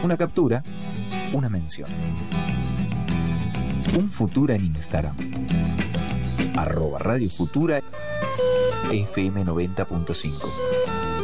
Una captura, una mención. Un Futura en Instagram. @Radio Futura FM 90.5.